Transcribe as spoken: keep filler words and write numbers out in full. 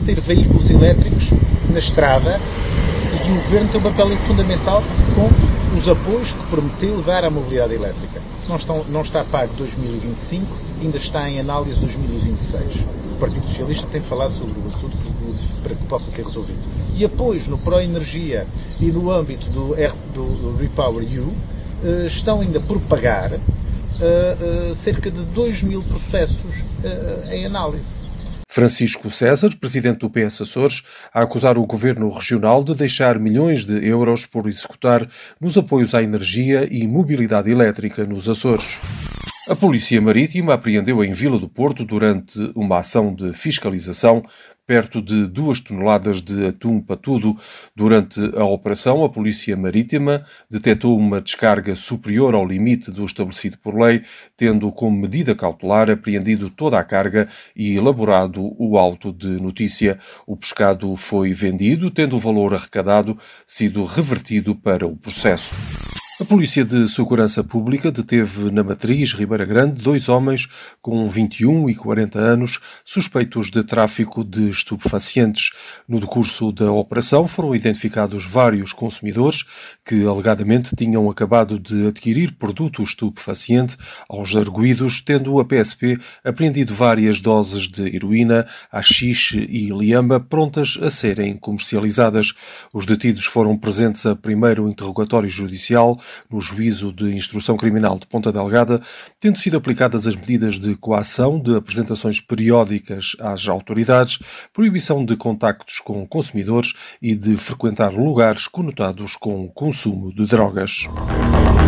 ter veículos elétricos na estrada e o Governo tem um papel fundamental com os apoios que prometeu dar à mobilidade elétrica. Não, estão, não está pago dois mil e vinte e cinco, ainda está em análise dois mil e vinte e seis. O Partido Socialista tem falado sobre o assunto para que possa ser resolvido. E apoios no Pró-Energia e no âmbito do, do REPowerEU estão ainda por pagar uh, uh, cerca de dois mil processos uh, em análise. Francisco César, presidente do P S Açores, a acusar o governo regional de deixar milhões de euros por executar nos apoios à energia e mobilidade elétrica nos Açores. A Polícia Marítima apreendeu em Vila do Porto, durante uma ação de fiscalização, perto de duas toneladas de atum patudo. Durante a operação, a Polícia Marítima detectou uma descarga superior ao limite do estabelecido por lei, tendo como medida cautelar apreendido toda a carga e elaborado o auto de notícia. O pescado foi vendido, tendo o valor arrecadado sido revertido para o processo. A Polícia de Segurança Pública deteve na Matriz, Ribeira Grande, dois homens com vinte e um e quarenta anos suspeitos de tráfico de estupefacientes. No decurso da operação foram identificados vários consumidores que alegadamente tinham acabado de adquirir produto estupefaciente aos arguidos, tendo a P S P apreendido várias doses de heroína, haxixe e liamba prontas a serem comercializadas. Os detidos foram presentes a primeiro interrogatório judicial no Juízo de Instrução Criminal de Ponta Delgada, tendo sido aplicadas as medidas de coação, de apresentações periódicas às autoridades, proibição de contactos com consumidores e de frequentar lugares conotados com o consumo de drogas.